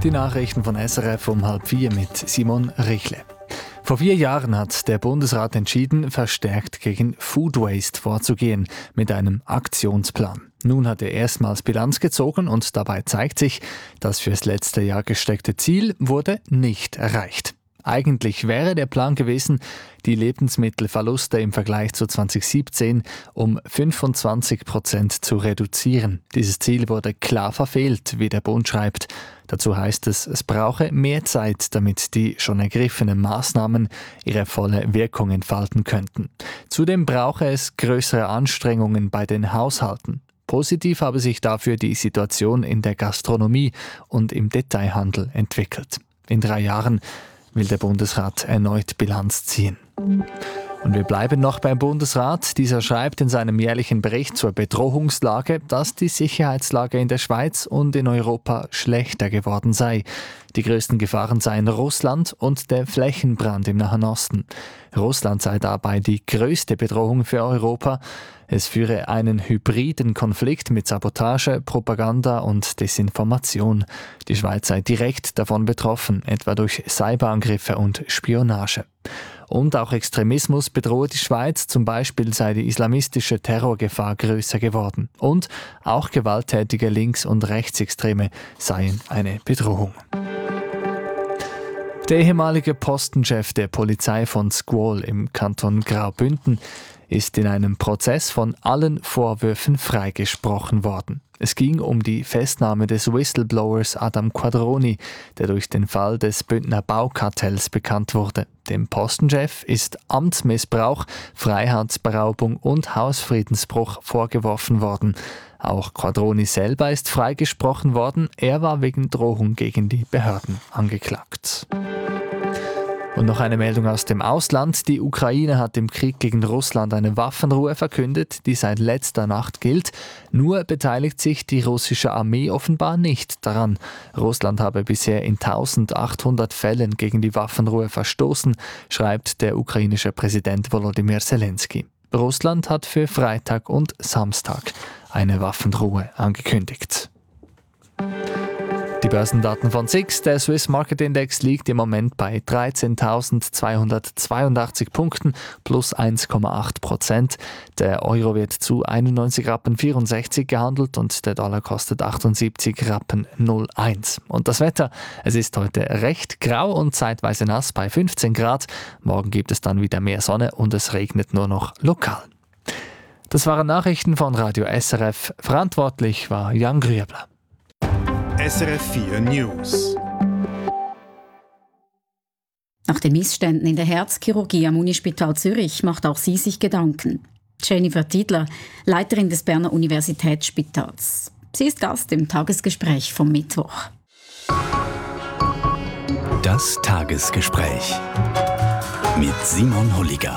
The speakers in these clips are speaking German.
Die Nachrichten von SRF um 3:30 mit Simon Richle. Vor 4 Jahren hat der Bundesrat entschieden, verstärkt gegen Food Waste vorzugehen, mit einem Aktionsplan. Nun hat er erstmals Bilanz gezogen und dabei zeigt sich, das fürs letzte Jahr gesteckte Ziel wurde nicht erreicht. Eigentlich wäre der Plan gewesen, die Lebensmittelverluste im Vergleich zu 2017 um 25% zu reduzieren. Dieses Ziel wurde klar verfehlt, wie der Bund schreibt. Dazu heißt es brauche mehr Zeit, damit die schon ergriffenen Maßnahmen ihre volle Wirkung entfalten könnten. Zudem brauche es größere Anstrengungen bei den Haushalten. Positiv habe sich dafür die Situation in der Gastronomie und im Detailhandel entwickelt. In 3 Jahren will der Bundesrat erneut Bilanz ziehen. Und wir bleiben noch beim Bundesrat. Dieser schreibt in seinem jährlichen Bericht zur Bedrohungslage, dass die Sicherheitslage in der Schweiz und in Europa schlechter geworden sei. Die größten Gefahren seien Russland und der Flächenbrand im Nahen Osten. Russland sei dabei die größte Bedrohung für Europa. Es führe einen hybriden Konflikt mit Sabotage, Propaganda und Desinformation. Die Schweiz sei direkt davon betroffen, etwa durch Cyberangriffe und Spionage. Und auch Extremismus bedrohe die Schweiz, zum Beispiel sei die islamistische Terrorgefahr größer geworden. Und auch gewalttätige Links- und Rechtsextreme seien eine Bedrohung. Der ehemalige Postenchef der Polizei von Squall im Kanton Graubünden ist in einem Prozess von allen Vorwürfen freigesprochen worden. Es ging um die Festnahme des Whistleblowers Adam Quadroni, der durch den Fall des Bündner Baukartells bekannt wurde. Dem Postenchef ist Amtsmissbrauch, Freiheitsberaubung und Hausfriedensbruch vorgeworfen worden. Auch Quadroni selber ist freigesprochen worden. Er war wegen Drohung gegen die Behörden angeklagt. Und noch eine Meldung aus dem Ausland. Die Ukraine hat im Krieg gegen Russland eine Waffenruhe verkündet, die seit letzter Nacht gilt. Nur beteiligt sich die russische Armee offenbar nicht daran. Russland habe bisher in 1800 Fällen gegen die Waffenruhe verstoßen, schreibt der ukrainische Präsident Volodymyr Zelensky. Russland hat für Freitag und Samstag eine Waffenruhe angekündigt. Die Börsendaten von SIX. Der Swiss Market Index liegt im Moment bei 13.282 Punkten plus 1,8%. Der Euro wird zu 91,64 Rappen gehandelt und der Dollar kostet 78,01 Rappen. Und das Wetter, es ist heute recht grau und zeitweise nass bei 15 Grad. Morgen gibt es dann wieder mehr Sonne und es regnet nur noch lokal. Das waren Nachrichten von Radio SRF. Verantwortlich war Jan Grüebler. SRF 4 News. Nach den Missständen in der Herzchirurgie am Unispital Zürich macht auch sie sich Gedanken. Jennifer Tiedler, Leiterin des Berner Universitätsspitals. Sie ist Gast im Tagesgespräch vom Mittwoch. Das Tagesgespräch mit Simon Holliger.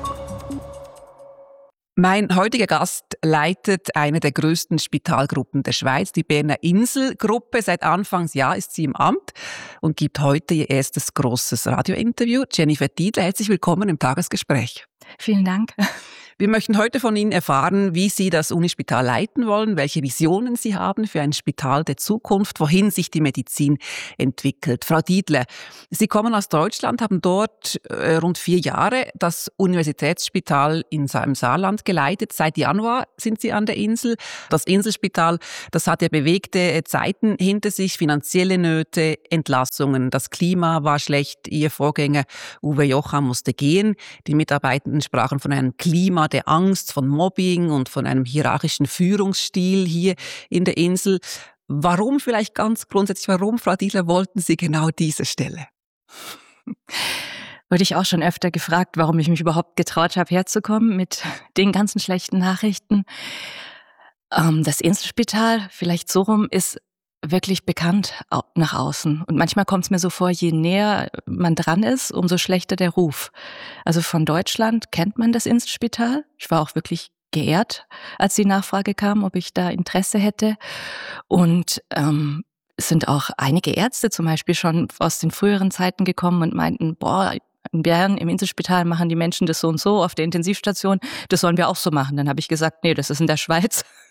Mein heutiger Gast leitet eine der größten Spitalgruppen der Schweiz, die Berner Insel-Gruppe. Seit Anfangsjahr ist sie im Amt und gibt heute ihr erstes großes Radiointerview. Jennifer Tiedler, herzlich willkommen im Tagesgespräch. Vielen Dank. Wir möchten heute von Ihnen erfahren, wie Sie das Unispital leiten wollen, welche Visionen Sie haben für ein Spital der Zukunft, wohin sich die Medizin entwickelt. Frau Tiedler, Sie kommen aus Deutschland, haben dort rund 4 Jahre das Universitätsspital im Saarland geleitet. Seit Januar sind Sie an der Insel. Das Inselspital, das hat ja bewegte Zeiten hinter sich, finanzielle Nöte, Entlassungen. Das Klima war schlecht. Ihr Vorgänger Uwe Jocham musste gehen. Die Mitarbeitenden sprachen von einem Klima der Angst, von Mobbing und von einem hierarchischen Führungsstil hier in der Insel. Warum vielleicht ganz grundsätzlich, warum, Frau Tiedler, wollten Sie genau diese Stelle? Wurde ich auch schon öfter gefragt, warum ich mich überhaupt getraut habe, herzukommen mit den ganzen schlechten Nachrichten. Das Inselspital, vielleicht so rum, ist wirklich bekannt nach außen. Und manchmal kommt es mir so vor, je näher man dran ist, umso schlechter der Ruf. Also von Deutschland kennt man das Inselspital. Ich war auch wirklich geehrt, als die Nachfrage kam, ob ich da Interesse hätte. Und es sind auch einige Ärzte zum Beispiel schon aus den früheren Zeiten gekommen und meinten, in Bern im Inselspital machen die Menschen das so und so auf der Intensivstation, das sollen wir auch so machen. Dann habe ich gesagt, nee, das ist in der Schweiz.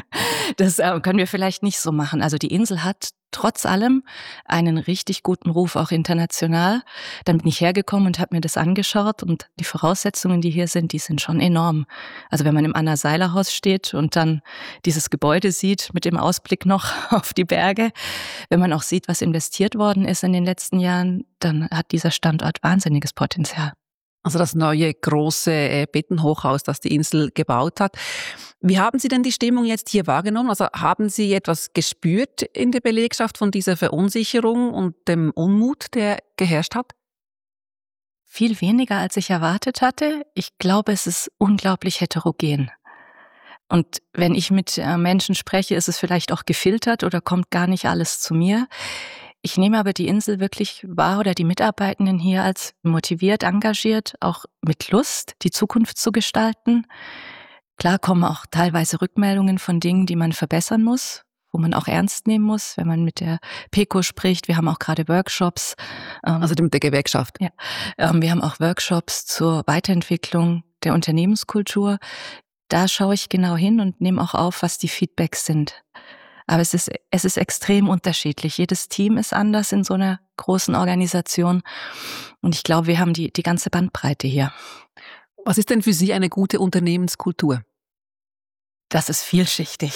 Das können wir vielleicht nicht so machen. Also die Insel hat trotz allem einen richtig guten Ruf, auch international. Dann bin ich hergekommen und habe mir das angeschaut und die Voraussetzungen, die hier sind, die sind schon enorm. Also wenn man im Anna-Seiler-Haus steht und dann dieses Gebäude sieht mit dem Ausblick noch auf die Berge, wenn man auch sieht, was investiert worden ist in den letzten Jahren, dann hat dieser Standort wahnsinniges Potenzial. Also das neue große Bettenhochhaus, das die Insel gebaut hat. Wie haben Sie denn die Stimmung jetzt hier wahrgenommen? Also haben Sie etwas gespürt in der Belegschaft von dieser Verunsicherung und dem Unmut, der geherrscht hat? Viel weniger, als ich erwartet hatte. Ich glaube, es ist unglaublich heterogen. Und wenn ich mit Menschen spreche, ist es vielleicht auch gefiltert oder kommt gar nicht alles zu mir. Ich nehme aber die Insel wirklich wahr oder die Mitarbeitenden hier als motiviert, engagiert, auch mit Lust, die Zukunft zu gestalten. Klar kommen auch teilweise Rückmeldungen von Dingen, die man verbessern muss, wo man auch ernst nehmen muss, wenn man mit der PECO spricht. Wir haben auch gerade Workshops. Also mit der Gewerkschaft. Ja, wir haben auch Workshops zur Weiterentwicklung der Unternehmenskultur. Da schaue ich genau hin und nehme auch auf, was die Feedbacks sind. Aber es ist extrem unterschiedlich. Jedes Team ist anders in so einer großen Organisation. Und ich glaube, wir haben die ganze Bandbreite hier. Was ist denn für Sie eine gute Unternehmenskultur? Das ist vielschichtig.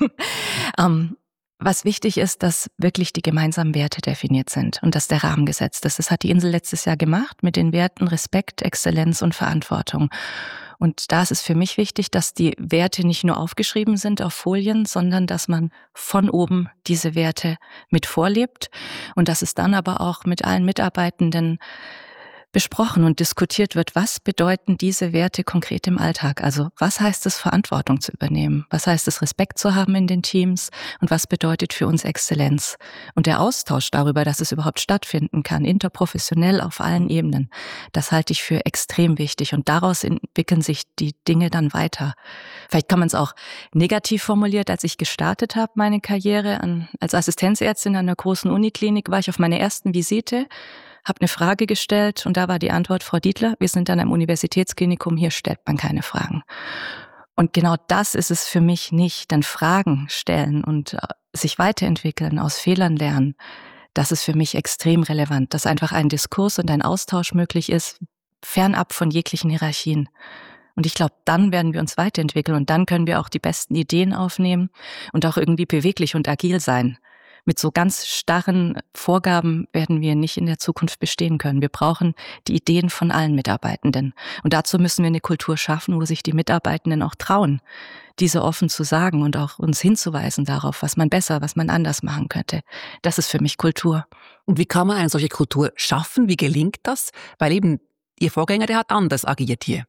Was wichtig ist, dass wirklich die gemeinsamen Werte definiert sind und dass der Rahmen gesetzt ist. Das hat die Insel letztes Jahr gemacht mit den Werten Respekt, Exzellenz und Verantwortung. Und da ist es für mich wichtig, dass die Werte nicht nur aufgeschrieben sind auf Folien, sondern dass man von oben diese Werte mit vorlebt und dass es dann aber auch mit allen Mitarbeitenden besprochen und diskutiert wird, was bedeuten diese Werte konkret im Alltag? Also was heißt es, Verantwortung zu übernehmen? Was heißt es, Respekt zu haben in den Teams? Und was bedeutet für uns Exzellenz? Und der Austausch darüber, dass es überhaupt stattfinden kann, interprofessionell auf allen Ebenen, das halte ich für extrem wichtig. Und daraus entwickeln sich die Dinge dann weiter. Vielleicht kann man es auch negativ formuliert. Als ich gestartet habe, meine Karriere als Assistenzärztin an der großen Uniklinik, war ich auf meiner ersten Visite, habe eine Frage gestellt und da war die Antwort: Frau Dietler, wir sind an einem Universitätsklinikum, hier stellt man keine Fragen. Und genau das ist es für mich nicht, dann Fragen stellen und sich weiterentwickeln, aus Fehlern lernen. Das ist für mich extrem relevant, dass einfach ein Diskurs und ein Austausch möglich ist, fernab von jeglichen Hierarchien. Und ich glaube, dann werden wir uns weiterentwickeln und dann können wir auch die besten Ideen aufnehmen und auch irgendwie beweglich und agil sein. Mit so ganz starren Vorgaben werden wir nicht in der Zukunft bestehen können. Wir brauchen die Ideen von allen Mitarbeitenden. Und dazu müssen wir eine Kultur schaffen, wo sich die Mitarbeitenden auch trauen, diese offen zu sagen und auch uns hinzuweisen darauf, was man besser, was man anders machen könnte. Das ist für mich Kultur. Und wie kann man eine solche Kultur schaffen? Wie gelingt das? Weil eben Ihr Vorgänger, der hat anders agiert hier.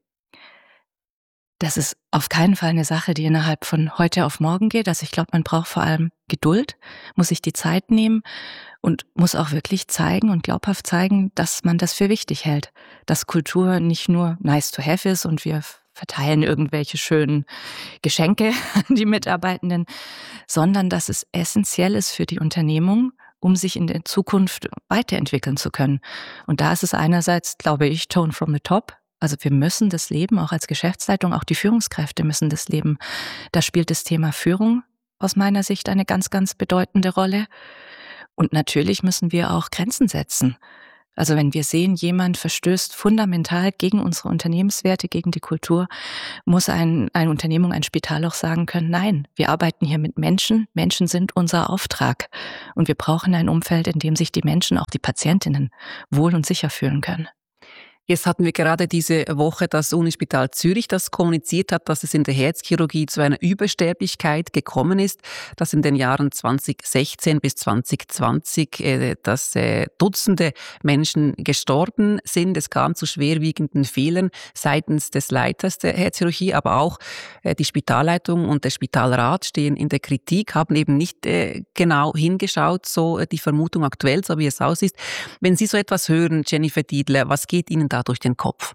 Das ist auf keinen Fall eine Sache, die innerhalb von heute auf morgen geht. Also ich glaube, man braucht vor allem Geduld, muss sich die Zeit nehmen und muss auch wirklich zeigen und glaubhaft zeigen, dass man das für wichtig hält. Dass Kultur nicht nur nice to have ist und wir verteilen irgendwelche schönen Geschenke an die Mitarbeitenden, sondern dass es essentiell ist für die Unternehmung, um sich in der Zukunft weiterentwickeln zu können. Und da ist es einerseits, glaube ich, Tone from the top. Also wir müssen das leben, auch als Geschäftsleitung, auch die Führungskräfte müssen das leben. Da spielt das Thema Führung aus meiner Sicht eine ganz, ganz bedeutende Rolle. Und natürlich müssen wir auch Grenzen setzen. Also wenn wir sehen, jemand verstößt fundamental gegen unsere Unternehmenswerte, gegen die Kultur, muss eine Unternehmung, ein Spital auch sagen können, nein, wir arbeiten hier mit Menschen, Menschen sind unser Auftrag. Und wir brauchen ein Umfeld, in dem sich die Menschen, auch die Patientinnen, wohl und sicher fühlen können. Jetzt hatten wir gerade diese Woche das Unispital Zürich, das kommuniziert hat, dass es in der Herzchirurgie zu einer Übersterblichkeit gekommen ist, dass in den Jahren 2016 bis 2020 dass Dutzende Menschen gestorben sind. Es kam zu schwerwiegenden Fehlern seitens des Leiters der Herzchirurgie, aber auch die Spitalleitung und der Spitalrat stehen in der Kritik, haben eben nicht genau hingeschaut, so die Vermutung aktuell, so wie es aussieht. Wenn Sie so etwas hören, Jennifer Dietler, was geht Ihnen da durch den Kopf?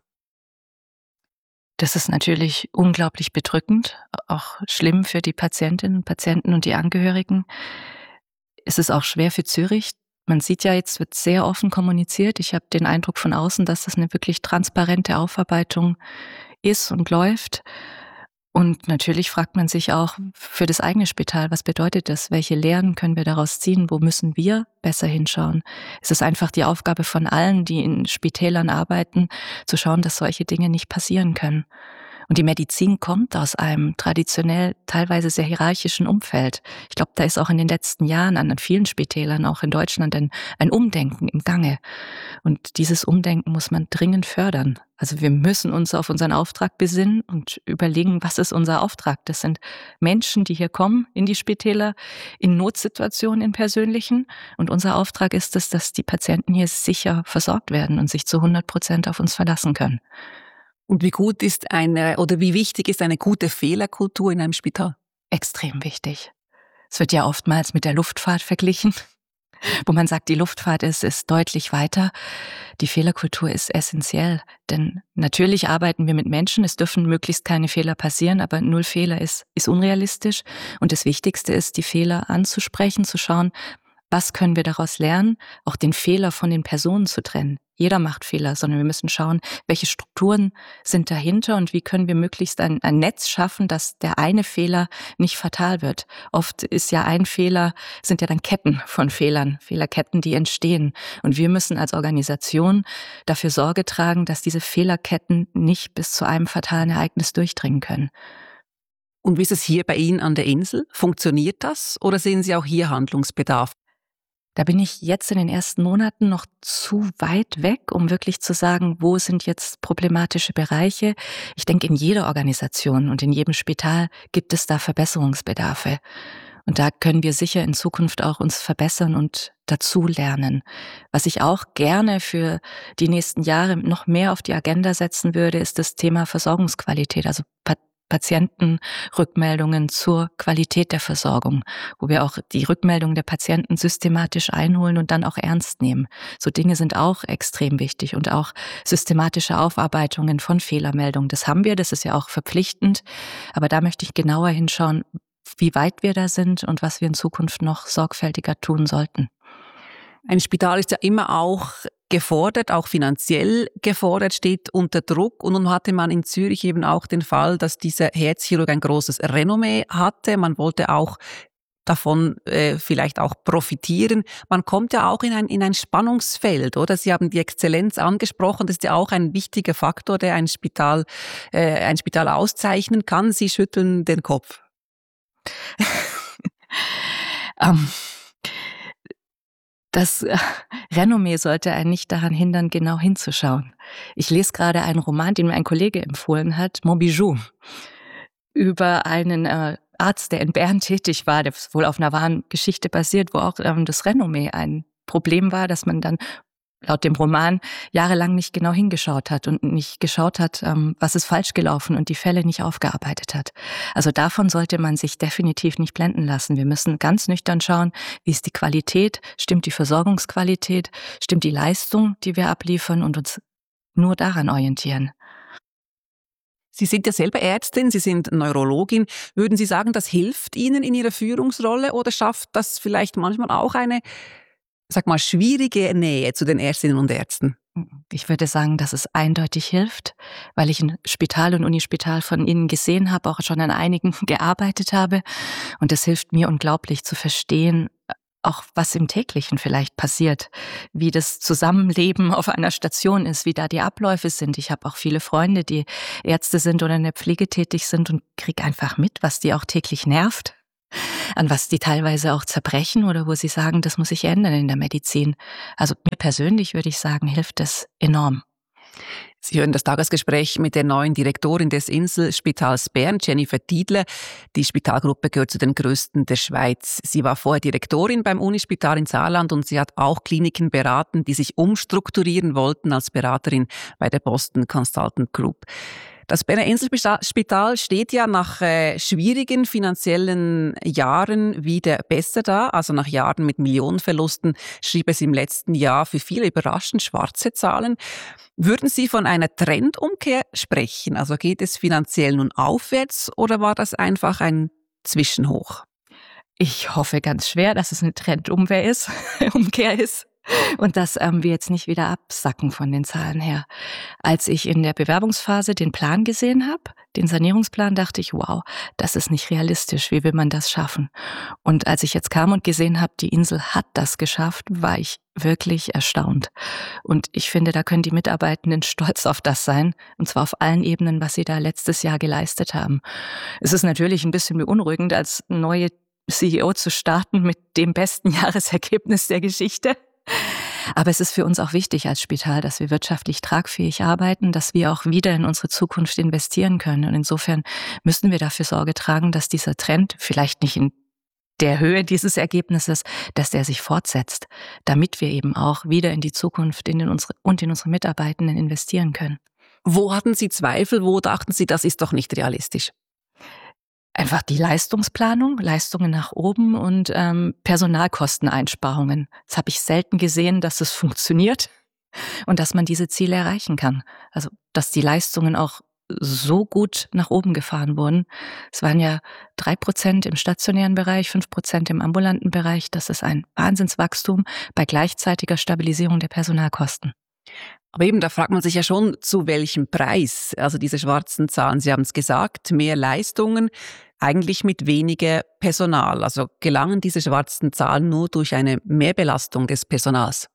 Das ist natürlich unglaublich bedrückend, auch schlimm für die Patientinnen und Patienten und die Angehörigen. Es ist auch schwer für Zürich. Man sieht ja, jetzt wird sehr offen kommuniziert. Ich habe den Eindruck von außen, dass das eine wirklich transparente Aufarbeitung ist und läuft. Und natürlich fragt man sich auch für das eigene Spital, was bedeutet das? Welche Lehren können wir daraus ziehen? Wo müssen wir besser hinschauen? Es ist einfach die Aufgabe von allen, die in Spitälern arbeiten, zu schauen, dass solche Dinge nicht passieren können. Und die Medizin kommt aus einem traditionell teilweise sehr hierarchischen Umfeld. Ich glaube, da ist auch in den letzten Jahren an vielen Spitälern, auch in Deutschland, ein Umdenken im Gange. Und dieses Umdenken muss man dringend fördern. Also wir müssen uns auf unseren Auftrag besinnen und überlegen, was ist unser Auftrag? Das sind Menschen, die hier kommen in die Spitäler, in Notsituationen, in persönlichen. Und unser Auftrag ist es, dass die Patienten hier sicher versorgt werden und sich zu 100% auf uns verlassen können. Und wie wichtig ist eine gute Fehlerkultur in einem Spital? Extrem wichtig. Es wird ja oftmals mit der Luftfahrt verglichen, wo man sagt, die Luftfahrt ist deutlich weiter. Die Fehlerkultur ist essentiell, denn natürlich arbeiten wir mit Menschen, es dürfen möglichst keine Fehler passieren, aber 0 Fehler ist unrealistisch. Und das Wichtigste ist, die Fehler anzusprechen, zu schauen, was können wir daraus lernen, auch den Fehler von den Personen zu trennen. Jeder macht Fehler, sondern wir müssen schauen, welche Strukturen sind dahinter und wie können wir möglichst ein Netz schaffen, dass der eine Fehler nicht fatal wird. Oft ist ja ein Fehler, sind ja dann Ketten von Fehlern, Fehlerketten, die entstehen. Und wir müssen als Organisation dafür Sorge tragen, dass diese Fehlerketten nicht bis zu einem fatalen Ereignis durchdringen können. Und wie ist es hier bei Ihnen an der Insel? Funktioniert das oder sehen Sie auch hier Handlungsbedarf? Da bin ich jetzt in den ersten Monaten noch zu weit weg, um wirklich zu sagen, wo sind jetzt problematische Bereiche. Ich denke, in jeder Organisation und in jedem Spital gibt es da Verbesserungsbedarfe. Und da können wir sicher in Zukunft auch uns verbessern und dazu lernen. Was ich auch gerne für die nächsten Jahre noch mehr auf die Agenda setzen würde, ist das Thema Versorgungsqualität, also Patientenrückmeldungen zur Qualität der Versorgung, wo wir auch die Rückmeldungen der Patienten systematisch einholen und dann auch ernst nehmen. So Dinge sind auch extrem wichtig und auch systematische Aufarbeitungen von Fehlermeldungen. Das haben wir, das ist ja auch verpflichtend, aber da möchte ich genauer hinschauen, wie weit wir da sind und was wir in Zukunft noch sorgfältiger tun sollten. Ein Spital ist ja immer auch gefordert, auch finanziell gefordert, steht unter Druck. Und nun hatte man in Zürich eben auch den Fall, dass dieser Herzchirurg ein großes Renommee hatte. Man wollte auch davon vielleicht auch profitieren. Man kommt ja auch in ein Spannungsfeld, oder? Sie haben die Exzellenz angesprochen. Das ist ja auch ein wichtiger Faktor, der ein Spital auszeichnen kann. Sie schütteln den Kopf. Das Renommee sollte einen nicht daran hindern, genau hinzuschauen. Ich lese gerade einen Roman, den mir ein Kollege empfohlen hat, Mon Bijou, über einen Arzt, der in Bern tätig war, der wohl auf einer wahren Geschichte basiert, wo auch das Renommee ein Problem war, dass man dann laut dem Roman jahrelang nicht genau hingeschaut hat und nicht geschaut hat, was ist falsch gelaufen und die Fälle nicht aufgearbeitet hat. Also davon sollte man sich definitiv nicht blenden lassen. Wir müssen ganz nüchtern schauen, wie ist die Qualität, stimmt die Versorgungsqualität, stimmt die Leistung, die wir abliefern und uns nur daran orientieren. Sie sind ja selber Ärztin, Sie sind Neurologin. Würden Sie sagen, das hilft Ihnen in Ihrer Führungsrolle oder schafft das vielleicht manchmal auch eine schwierige Nähe zu den Ärztinnen und Ärzten? Ich würde sagen, dass es eindeutig hilft, weil ich ein Spital und Unispital von Ihnen gesehen habe, auch schon an einigen gearbeitet habe. Und es hilft mir unglaublich zu verstehen, auch was im Täglichen vielleicht passiert, wie das Zusammenleben auf einer Station ist, wie da die Abläufe sind. Ich habe auch viele Freunde, die Ärzte sind oder in der Pflege tätig sind und kriege einfach mit, was die auch täglich nervt, an was die teilweise auch zerbrechen oder wo sie sagen, das muss sich ändern in der Medizin. Also mir persönlich würde ich sagen, hilft das enorm. Sie hören das Tagesgespräch mit der neuen Direktorin des Inselspitals Bern, Jennifer Tiedler. Die Spitalgruppe gehört zu den größten der Schweiz. Sie war vorher Direktorin beim Unispital in Saarland und sie hat auch Kliniken beraten, die sich umstrukturieren wollten als Beraterin bei der Boston Consultant Group. Das Berner Inselspital steht ja nach schwierigen finanziellen Jahren wieder besser da. Also nach Jahren mit Millionenverlusten schrieb es im letzten Jahr für viele überraschend schwarze Zahlen. Würden Sie von einer Trendumkehr sprechen? Also geht es finanziell nun aufwärts oder war das einfach ein Zwischenhoch? Ich hoffe ganz schwer, dass es eine Trendumkehr ist. und dass wir jetzt nicht wieder absacken von den Zahlen her. Als ich in der Bewerbungsphase den Plan gesehen habe, den Sanierungsplan, dachte ich, wow, das ist nicht realistisch, wie will man das schaffen? Und als ich jetzt kam und gesehen habe, die Insel hat das geschafft, war ich wirklich erstaunt. Und ich finde, da können die Mitarbeitenden stolz auf das sein, und zwar auf allen Ebenen, was sie da letztes Jahr geleistet haben. Es ist natürlich ein bisschen beunruhigend, als neue CEO zu starten mit dem besten Jahresergebnis der Geschichte. Aber es ist für uns auch wichtig als Spital, dass wir wirtschaftlich tragfähig arbeiten, dass wir auch wieder in unsere Zukunft investieren können. Und insofern müssen wir dafür Sorge tragen, dass dieser Trend, vielleicht nicht in der Höhe dieses Ergebnisses, dass der sich fortsetzt, damit wir eben auch wieder in die Zukunft in unsere Mitarbeitenden investieren können. Wo hatten Sie Zweifel? Wo dachten Sie, das ist doch nicht realistisch? Einfach die Leistungsplanung, Leistungen nach oben und Personalkosteneinsparungen. Das habe ich selten gesehen, dass es funktioniert und dass man diese Ziele erreichen kann. Also, dass die Leistungen auch so gut nach oben gefahren wurden. Es waren ja 3% im stationären Bereich, 5% im ambulanten Bereich. Das ist ein Wahnsinnswachstum bei gleichzeitiger Stabilisierung der Personalkosten. Aber eben, da fragt man sich ja schon, zu welchem Preis? Also diese schwarzen Zahlen, Sie haben es gesagt, mehr Leistungen, eigentlich mit weniger Personal. Also gelangen diese schwarzen Zahlen nur durch eine Mehrbelastung des Personals?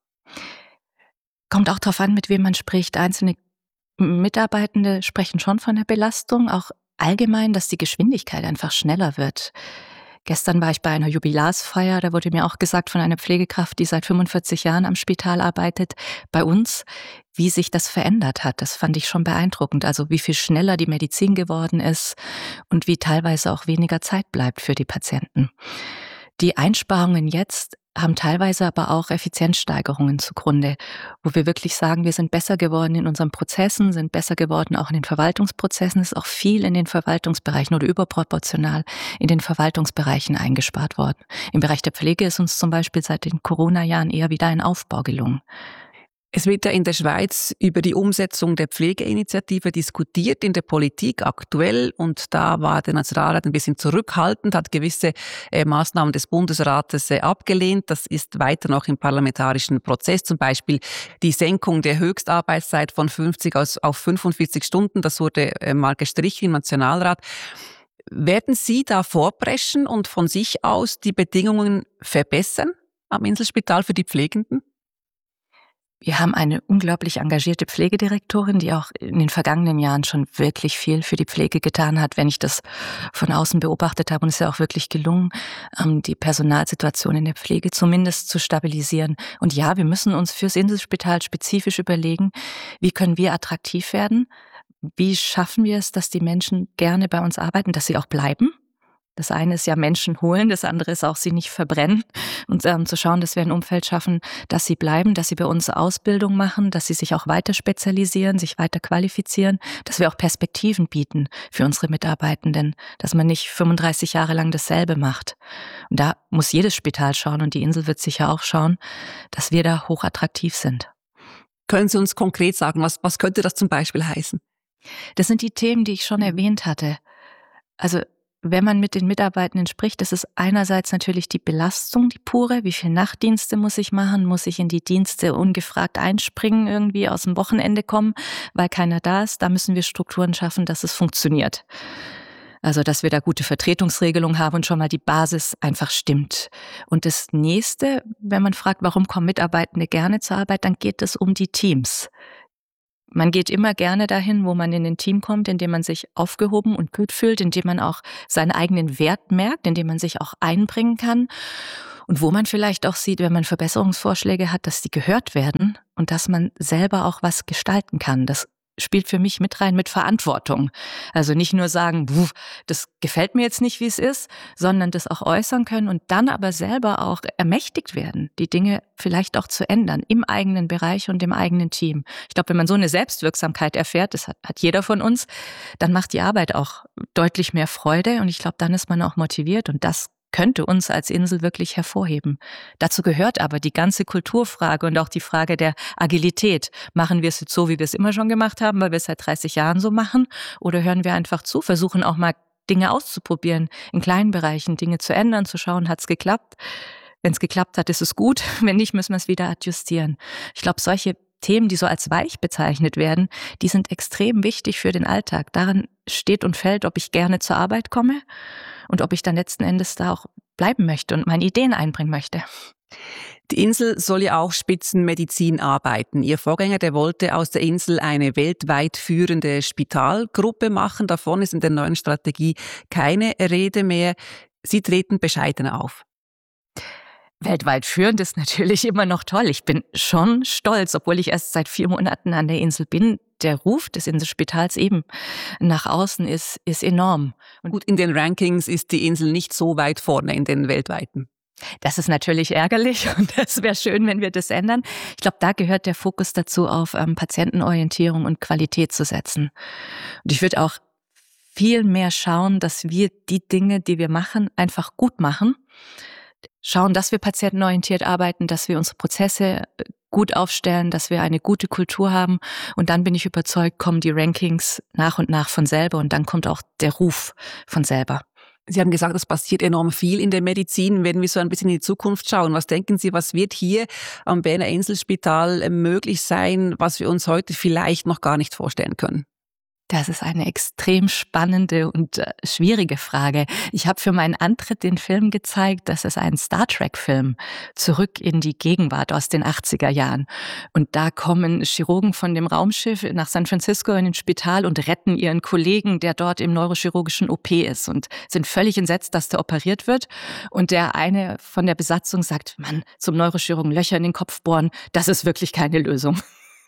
Kommt auch darauf an, mit wem man spricht. Einzelne Mitarbeitende sprechen schon von der Belastung, auch allgemein, dass die Geschwindigkeit einfach schneller wird. Gestern war ich bei einer Jubilarsfeier, da wurde mir auch gesagt von einer Pflegekraft, die seit 45 Jahren am Spital arbeitet, bei uns, wie sich das verändert hat. Das fand ich schon beeindruckend. Also wie viel schneller die Medizin geworden ist und wie teilweise auch weniger Zeit bleibt für die Patienten. Die Einsparungen jetzt haben teilweise aber auch Effizienzsteigerungen zugrunde, wo wir wirklich sagen, wir sind besser geworden in unseren Prozessen, sind besser geworden auch in den Verwaltungsprozessen. Es ist auch viel in den Verwaltungsbereichen oder überproportional in den Verwaltungsbereichen eingespart worden. Im Bereich der Pflege ist uns zum Beispiel seit den Corona-Jahren eher wieder ein Aufbau gelungen. Es wird ja in der Schweiz über die Umsetzung der Pflegeinitiative diskutiert in der Politik aktuell, und da war der Nationalrat ein bisschen zurückhaltend, hat gewisse Maßnahmen des Bundesrates abgelehnt. Das ist weiter noch im parlamentarischen Prozess, zum Beispiel die Senkung der Höchstarbeitszeit von 50 auf 45 Stunden, das wurde mal gestrichen im Nationalrat. Werden Sie da vorpreschen und von sich aus die Bedingungen verbessern am Inselspital für die Pflegenden? Wir haben eine unglaublich engagierte Pflegedirektorin, die auch in den vergangenen Jahren schon wirklich viel für die Pflege getan hat, wenn ich das von außen beobachtet habe. Und es ist ja auch wirklich gelungen, die Personalsituation in der Pflege zumindest zu stabilisieren. Und ja, wir müssen uns fürs Inselspital spezifisch überlegen, wie können wir attraktiv werden? Wie schaffen wir es, dass die Menschen gerne bei uns arbeiten, dass sie auch bleiben? Das eine ist ja Menschen holen, das andere ist auch sie nicht verbrennen und zu schauen, dass wir ein Umfeld schaffen, dass sie bleiben, dass sie bei uns Ausbildung machen, dass sie sich auch weiter spezialisieren, sich weiter qualifizieren, dass wir auch Perspektiven bieten für unsere Mitarbeitenden, dass man nicht 35 Jahre lang dasselbe macht. Und da muss jedes Spital schauen, und die Insel wird sicher auch schauen, dass wir da hochattraktiv sind. Können Sie uns konkret sagen, was könnte das zum Beispiel heißen? Das sind die Themen, die ich schon erwähnt hatte. Also wenn man mit den Mitarbeitenden spricht, das ist einerseits natürlich die Belastung, die pure. Wie viel Nachtdienste muss ich machen? Muss ich in die Dienste ungefragt einspringen, irgendwie aus dem Wochenende kommen, weil keiner da ist? Da müssen wir Strukturen schaffen, dass es funktioniert. Also, dass wir da gute Vertretungsregelungen haben und schon mal die Basis einfach stimmt. Und das Nächste, wenn man fragt, warum kommen Mitarbeitende gerne zur Arbeit, dann geht es um die Teams. Man geht immer gerne dahin, wo man in ein Team kommt, in dem man sich aufgehoben und gut fühlt, in dem man auch seinen eigenen Wert merkt, in dem man sich auch einbringen kann und wo man vielleicht auch sieht, wenn man Verbesserungsvorschläge hat, dass die gehört werden und dass man selber auch was gestalten kann. Das spielt für mich mit rein mit Verantwortung. Also nicht nur sagen, das gefällt mir jetzt nicht, wie es ist, sondern das auch äußern können und dann aber selber auch ermächtigt werden, die Dinge vielleicht auch zu ändern im eigenen Bereich und im eigenen Team. Ich glaube, wenn man so eine Selbstwirksamkeit erfährt, das hat jeder von uns, dann macht die Arbeit auch deutlich mehr Freude und ich glaube, dann ist man auch motiviert und das könnte uns als Insel wirklich hervorheben. Dazu gehört aber die ganze Kulturfrage und auch die Frage der Agilität. Machen wir es jetzt so, wie wir es immer schon gemacht haben, weil wir es seit 30 Jahren so machen? Oder hören wir einfach zu, versuchen auch mal Dinge auszuprobieren, in kleinen Bereichen Dinge zu ändern, zu schauen, hat es geklappt? Wenn es geklappt hat, ist es gut. Wenn nicht, müssen wir es wieder adjustieren. Ich glaube, solche Themen, die so als weich bezeichnet werden, die sind extrem wichtig für den Alltag. Daran steht und fällt, ob ich gerne zur Arbeit komme und ob ich dann letzten Endes da auch bleiben möchte und meine Ideen einbringen möchte. Die Insel soll ja auch Spitzenmedizin arbeiten. Ihr Vorgänger, der wollte aus der Insel eine weltweit führende Spitalgruppe machen. Davon ist in der neuen Strategie keine Rede mehr. Sie treten bescheiden auf. Weltweit führend ist natürlich immer noch toll. Ich bin schon stolz, obwohl ich erst seit 4 Monaten an der Insel bin. Der Ruf des Inselspitals eben nach außen ist enorm. Und gut, in den Rankings ist die Insel nicht so weit vorne in den weltweiten. Das ist natürlich ärgerlich und das wäre schön, wenn wir das ändern. Ich glaube, da gehört der Fokus dazu, auf Patientenorientierung und Qualität zu setzen. Und ich würde auch viel mehr schauen, dass wir die Dinge, die wir machen, einfach gut machen. Schauen, dass wir patientenorientiert arbeiten, dass wir unsere Prozesse gut aufstellen, dass wir eine gute Kultur haben. Und dann bin ich überzeugt, kommen die Rankings nach und nach von selber und dann kommt auch der Ruf von selber. Sie haben gesagt, es passiert enorm viel in der Medizin. Wenn wir so ein bisschen in die Zukunft schauen, was denken Sie, was wird hier am Berner Inselspital möglich sein, was wir uns heute vielleicht noch gar nicht vorstellen können? Das ist eine extrem spannende und schwierige Frage. Ich habe für meinen Antritt den Film gezeigt, das ist ein Star-Trek-Film, zurück in die Gegenwart aus den 80er Jahren. Und da kommen Chirurgen von dem Raumschiff nach San Francisco in ein Spital und retten ihren Kollegen, der dort im neurochirurgischen OP ist und sind völlig entsetzt, dass der operiert wird. Und der eine von der Besatzung sagt, Mann, zum Neurochirurgen Löcher in den Kopf bohren, das ist wirklich keine Lösung.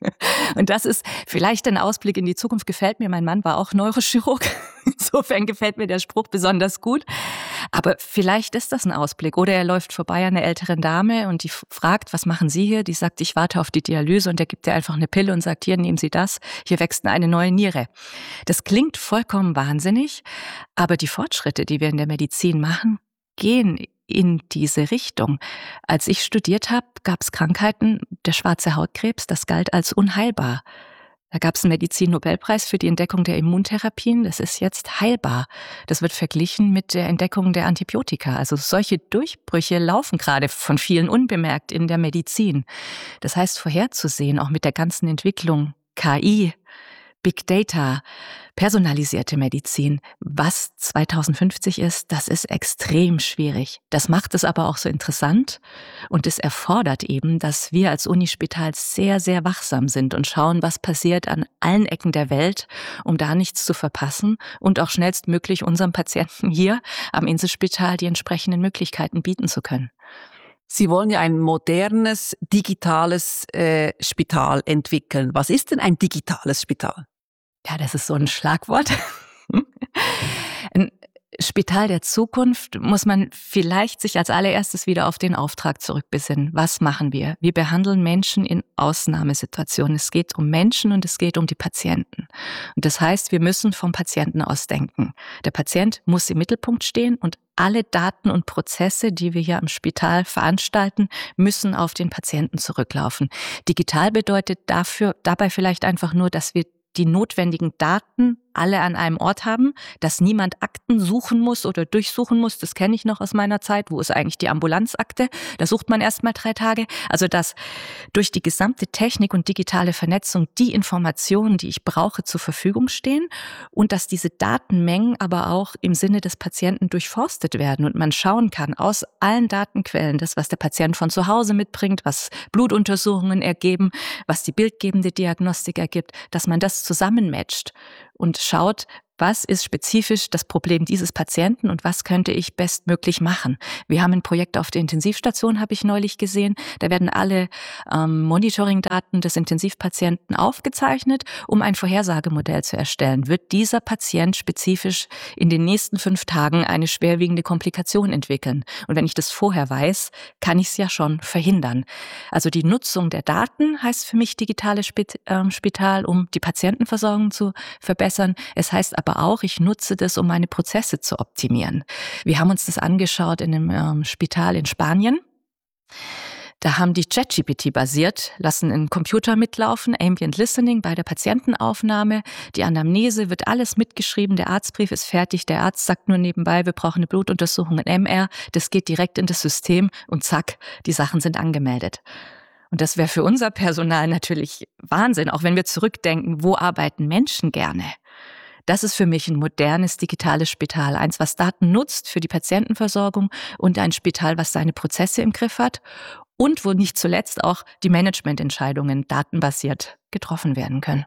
Und das ist vielleicht ein Ausblick in die Zukunft. Gefällt mir, mein Mann war auch Neurochirurg. Insofern gefällt mir der Spruch besonders gut. Aber vielleicht ist das ein Ausblick. Oder er läuft vorbei an einer älteren Dame und die fragt, was machen Sie hier? Die sagt, ich warte auf die Dialyse und er gibt ihr einfach eine Pille und sagt, hier, nehmen Sie das. Hier wächst eine neue Niere. Das klingt vollkommen wahnsinnig, aber die Fortschritte, die wir in der Medizin machen, gehen in diese Richtung. Als ich studiert habe, gab es Krankheiten, der schwarze Hautkrebs, das galt als unheilbar. Da gab es einen Medizin-Nobelpreis für die Entdeckung der Immuntherapien. Das ist jetzt heilbar. Das wird verglichen mit der Entdeckung der Antibiotika. Also solche Durchbrüche laufen gerade von vielen unbemerkt in der Medizin. Das heißt, vorherzusehen, auch mit der ganzen Entwicklung KI, Big Data, personalisierte Medizin, was 2050 ist, das ist extrem schwierig. Das macht es aber auch so interessant und es erfordert eben, dass wir als Unispital sehr, sehr wachsam sind und schauen, was passiert an allen Ecken der Welt, um da nichts zu verpassen und auch schnellstmöglich unseren Patienten hier am Inselspital die entsprechenden Möglichkeiten bieten zu können. Sie wollen ja ein modernes, digitales Spital entwickeln. Was ist denn ein digitales Spital? Ja, das ist so ein Schlagwort. Ein Spital der Zukunft muss man vielleicht sich als allererstes wieder auf den Auftrag zurückbesinnen. Was machen wir? Wir behandeln Menschen in Ausnahmesituationen. Es geht um Menschen und es geht um die Patienten. Und das heißt, wir müssen vom Patienten aus denken. Der Patient muss im Mittelpunkt stehen und alle Daten und Prozesse, die wir hier am Spital veranstalten, müssen auf den Patienten zurücklaufen. Digital bedeutet dabei vielleicht einfach nur, dass wir die notwendigen Daten alle an einem Ort haben, dass niemand Akten suchen muss oder durchsuchen muss. Das kenne ich noch aus meiner Zeit. Wo ist eigentlich die Ambulanzakte? Da sucht man erst mal 3 Tage. Also dass durch die gesamte Technik und digitale Vernetzung die Informationen, die ich brauche, zur Verfügung stehen und dass diese Datenmengen aber auch im Sinne des Patienten durchforstet werden und man schauen kann aus allen Datenquellen, das, was der Patient von zu Hause mitbringt, was Blutuntersuchungen ergeben, was die bildgebende Diagnostik ergibt, dass man das zusammenmatcht und schaut, was ist spezifisch das Problem dieses Patienten und was könnte ich bestmöglich machen. Wir haben ein Projekt auf der Intensivstation, habe ich neulich gesehen. Da werden alle Monitoring-Daten des Intensivpatienten aufgezeichnet, um ein Vorhersagemodell zu erstellen. Wird dieser Patient spezifisch in den nächsten 5 Tagen eine schwerwiegende Komplikation entwickeln? Und wenn ich das vorher weiß, kann ich es ja schon verhindern. Also die Nutzung der Daten heißt für mich digitales Spital, um die Patientenversorgung zu verbessern. Es heißt aber auch, ich nutze das, um meine Prozesse zu optimieren. Wir haben uns das angeschaut in einem Spital in Spanien. Da haben die ChatGPT basiert, lassen einen Computer mitlaufen, Ambient Listening bei der Patientenaufnahme, die Anamnese, wird alles mitgeschrieben, der Arztbrief ist fertig, der Arzt sagt nur nebenbei, wir brauchen eine Blutuntersuchung, ein MR, das geht direkt in das System und zack, die Sachen sind angemeldet. Und das wäre für unser Personal natürlich Wahnsinn, auch wenn wir zurückdenken, wo arbeiten Menschen gerne? Das ist für mich ein modernes digitales Spital, eins, was Daten nutzt für die Patientenversorgung und ein Spital, was seine Prozesse im Griff hat und wo nicht zuletzt auch die Managemententscheidungen datenbasiert getroffen werden können.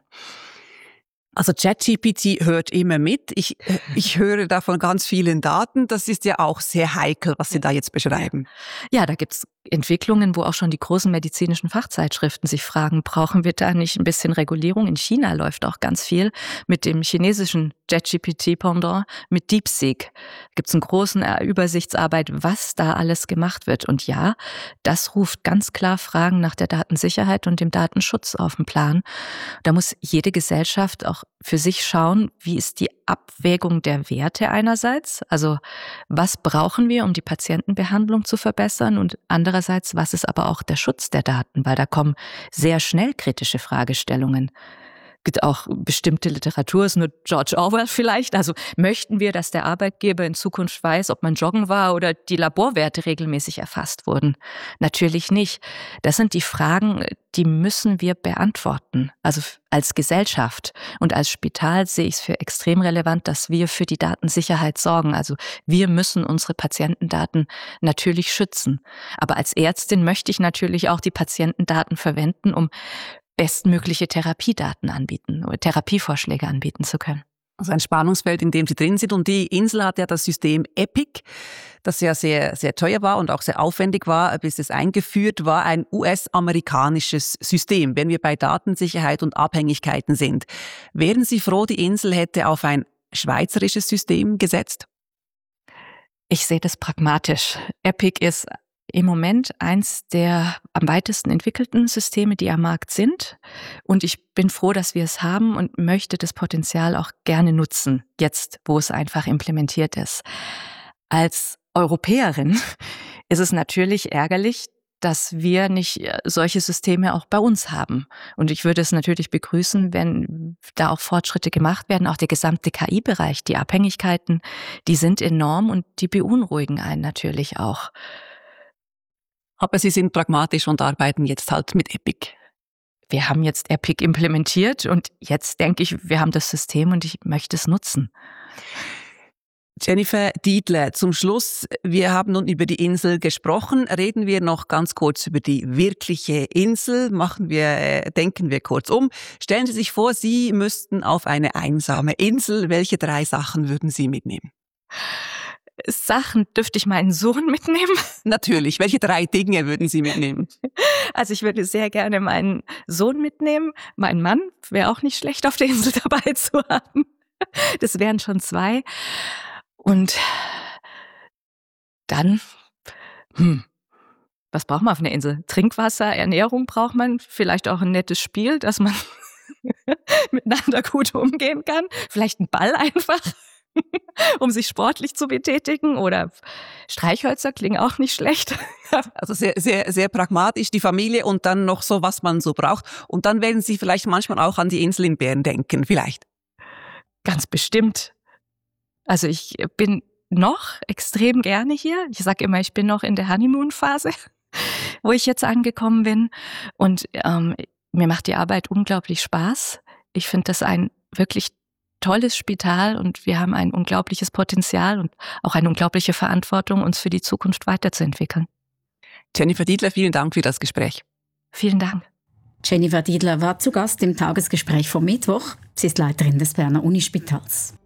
Also ChatGPT hört immer mit. Ich höre davon ganz vielen Daten. Das ist ja auch sehr heikel, was Sie da jetzt beschreiben. Ja, da gibt's Entwicklungen, wo auch schon die großen medizinischen Fachzeitschriften sich fragen, brauchen wir da nicht ein bisschen Regulierung? In China läuft auch ganz viel mit dem chinesischen ChatGPT-Pendant, mit DeepSeek. Gibt's eine große Übersichtsarbeit, was da alles gemacht wird. Und ja, das ruft ganz klar Fragen nach der Datensicherheit und dem Datenschutz auf den Plan. Da muss jede Gesellschaft auch für sich schauen, wie ist die Abwägung der Werte einerseits, also was brauchen wir, um die Patientenbehandlung zu verbessern und andererseits, was ist aber auch der Schutz der Daten, weil da kommen sehr schnell kritische Fragestellungen. Es gibt auch bestimmte Literatur, ist nur George Orwell vielleicht. Also möchten wir, dass der Arbeitgeber in Zukunft weiß, ob man joggen war oder die Laborwerte regelmäßig erfasst wurden? Natürlich nicht. Das sind die Fragen, die müssen wir beantworten. Also als Gesellschaft und als Spital sehe ich es für extrem relevant, dass wir für die Datensicherheit sorgen. Also wir müssen unsere Patientendaten natürlich schützen. Aber als Ärztin möchte ich natürlich auch die Patientendaten verwenden, um bestmögliche Therapievorschläge anbieten zu können. Also ein Spannungsfeld, in dem Sie drin sind. Und die Insel hat ja das System EPIC, das ja sehr, sehr teuer war und auch sehr aufwendig war, bis es eingeführt war, ein US-amerikanisches System, wenn wir bei Datensicherheit und Abhängigkeiten sind. Wären Sie froh, die Insel hätte auf ein schweizerisches System gesetzt? Ich sehe das pragmatisch. EPIC ist im Moment eins der am weitesten entwickelten Systeme, die am Markt sind. Und ich bin froh, dass wir es haben und möchte das Potenzial auch gerne nutzen, jetzt, wo es einfach implementiert ist. Als Europäerin ist es natürlich ärgerlich, dass wir nicht solche Systeme auch bei uns haben. Und ich würde es natürlich begrüßen, wenn da auch Fortschritte gemacht werden. Auch der gesamte KI-Bereich, die Abhängigkeiten, die sind enorm und die beunruhigen einen natürlich auch. Aber Sie sind pragmatisch und arbeiten jetzt halt mit EPIC. Wir haben jetzt EPIC implementiert und jetzt denke ich, wir haben das System und ich möchte es nutzen. Jennifer Dietler, zum Schluss, wir haben nun über die Insel gesprochen. Reden wir noch ganz kurz über die wirkliche Insel. Denken wir kurz um. Stellen Sie sich vor, Sie müssten auf eine einsame Insel. Welche 3 Sachen würden Sie mitnehmen? Sachen, dürfte ich meinen Sohn mitnehmen? Natürlich. Welche 3 Dinge würden Sie mitnehmen? Also ich würde sehr gerne meinen Sohn mitnehmen. Mein Mann wäre auch nicht schlecht, auf der Insel dabei zu haben. Das wären schon 2. Und dann, was braucht man auf einer Insel? Trinkwasser, Ernährung braucht man, vielleicht auch ein nettes Spiel, dass man miteinander gut umgehen kann. Vielleicht ein Ball einfach. Um sich sportlich zu betätigen oder Streichhölzer klingen auch nicht schlecht. Also sehr, sehr, sehr pragmatisch, die Familie und dann noch so, was man so braucht. Und dann werden Sie vielleicht manchmal auch an die Insel in Bern denken, vielleicht. Ganz bestimmt. Also ich bin noch extrem gerne hier. Ich sage immer, ich bin noch in der Honeymoon-Phase, wo ich jetzt angekommen bin. Und mir macht die Arbeit unglaublich Spaß. Ich finde das ein wirklich tolles Spital und wir haben ein unglaubliches Potenzial und auch eine unglaubliche Verantwortung, uns für die Zukunft weiterzuentwickeln. Jennifer Dietler, vielen Dank für das Gespräch. Vielen Dank. Jennifer Dietler war zu Gast im Tagesgespräch vom Mittwoch. Sie ist Leiterin des Berner Unispitals.